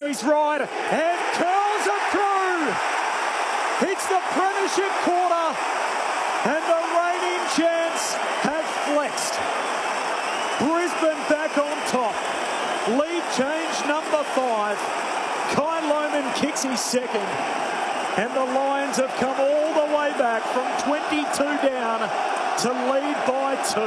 his right and curls it through. Hits the premiership quarter and the reigning champs have flexed. Brisbane back on top. Lead change number 5. Kai Lohmann kicks his second. And the Lions have come all the way back from 22 down to lead by 2.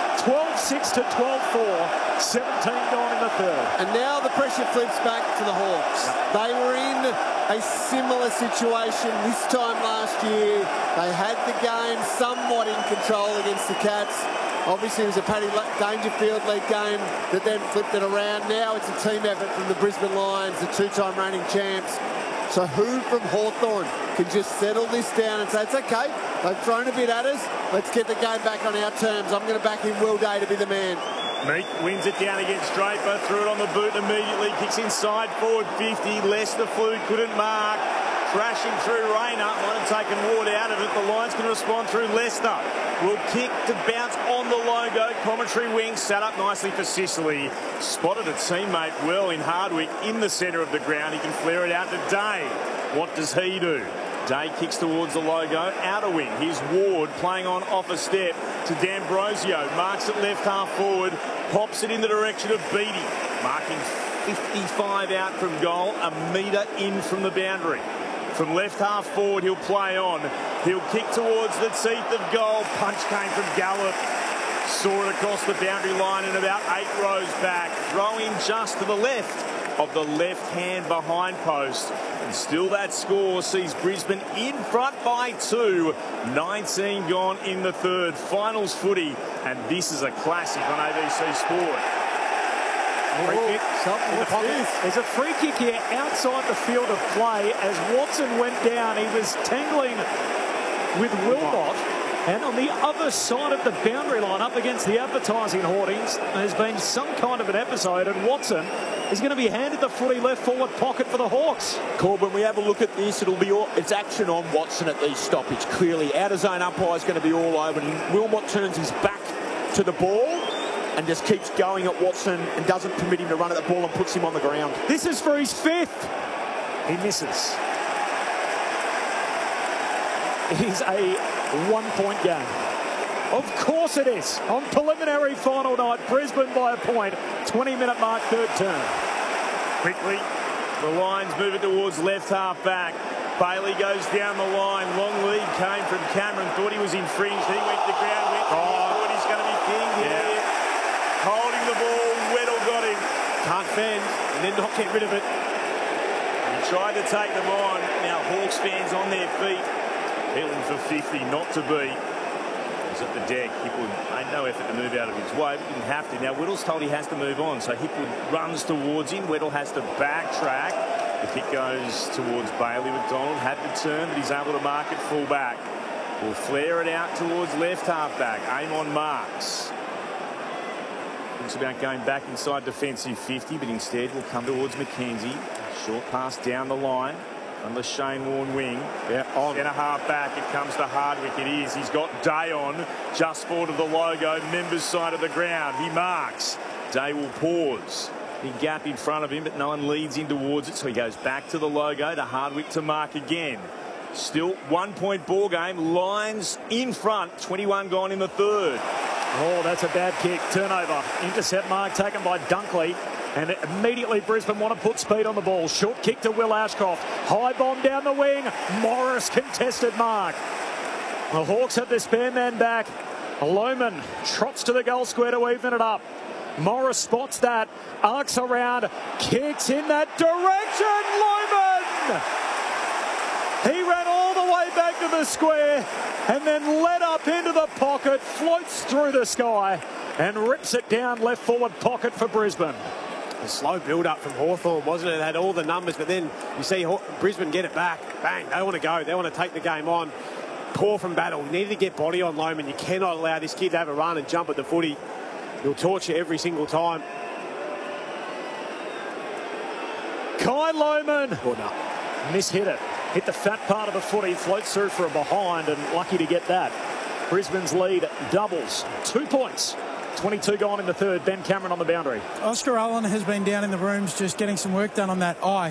12-6 to 12-4. 17 gone in the third. And now the pressure flips back to the Hawks. They were in a similar situation this time last year. They had the game somewhat in control against the Cats. Obviously, it was a Paddy Dangerfield led game that then flipped it around. Now it's a team effort from the Brisbane Lions, the 2-time reigning champs. So who from Hawthorn can just settle this down and say, it's okay, they've thrown a bit at us, let's get the game back on our terms. I'm going to back in Will Day to be the man. Meek wins it down against Draper, threw it on the boot immediately, kicks inside forward 50, Leicester flew, couldn't mark, crashing through Rayner, might have taken Ward out of it. The Lions can respond through Leicester. Will kick to bounce on the logo. Commentary wing sat up nicely for Sicily. Spotted a teammate well in Hardwick in the centre of the ground. He can flare it out to Day. What does he do? Day kicks towards the logo. Outer wing. Here's Ward playing on off a step to D'Ambrosio. Marks it left half forward. Pops it in the direction of Beattie. Marking 55 out from goal. A metre in from the boundary. From left half forward, he'll play on. He'll kick towards the teeth of goal. Punch came from Gallup. Saw it across the boundary line and about 8 rows back. Throw in just to the left of the left-hand behind post. And still that score sees Brisbane in front by 2. 19 gone in the third. Finals footy. And this is a classic on ABC Sport. Free kick. In the pocket. There's a free kick here outside the field of play as Watson went down. He was tangling with Wilmot. And on the other side of the boundary line, up against the advertising hoardings, there's been some kind of an episode, and Watson is going to be handed the footy left forward pocket for the Hawks. Corbin, when we have a look at this, it's action on Watson at these stoppage. Clearly, out of zone umpire is going to be all over. And Wilmot turns his back to the ball and just keeps going at Watson and doesn't permit him to run at the ball and puts him on the ground. This is for his 5th. He misses. It is a 1-point game. Of course it is. On preliminary final night, Brisbane by a point. 20-minute mark, third turn. Quickly, the Lions move it towards left half back. Bailey goes down the line. Long lead came from Cameron. Thought he was infringed. He went to ground. Thought he's going to be king here. Holding the ball. Weddle got him. Can't fend and then not get rid of it. He tried to take them on. Now Hawks fans on their feet. Healing for 50, not to be. He's at the deck. Hipwood made no effort to move out of his way, but didn't have to. Now Weddle's told he has to move on, so Hipwood runs towards him. Weddle has to backtrack. The kick goes towards Bailey. McDonald had to turn, but he's able to mark it full back. Will flare it out towards left half back. Aim on Marks. Thinks about going back inside defensive 50, but instead will come towards McKenzie. Short pass down the line. On the Shane Warne wing. On centre half back, it comes to Hardwick. It is. He's got Day on, just forward of the logo, members side of the ground. He marks. Day will pause. Big gap in front of him, but no one leads in towards it, so he goes back to the logo, to Hardwick to mark again. Still 1-point ball game. Lions in front. 21 gone in the third. Oh, that's a bad kick. Turnover. Intercept mark taken by Dunkley. And immediately Brisbane want to put speed on the ball. Short kick to Will Ashcroft. High bomb down the wing. Morris contested mark. The Hawks have their spare man back. Lohmann trots to the goal square to even it up. Morris spots that. Arcs around. Kicks in that direction. Lohmann! He ran all the way back to the square and then led up into the pocket. Floats through the sky and rips it down left forward pocket for Brisbane. A slow build-up from Hawthorn, wasn't it? It had all the numbers, but then you see Brisbane get it back. Bang, they want to go. They want to take the game on. Poor from battle. You need to get body on Lohmann. You cannot allow this kid to have a run and jump at the footy. He'll torture every single time. Kai Lohmann. Oh, no. Mishit it. Hit the fat part of the footy. Floats through for a behind and lucky to get that. Brisbane's lead doubles. 2 points. 22 gone in the third. Ben Cameron on the boundary. Oscar Allen has been down in the rooms just getting some work done on that eye.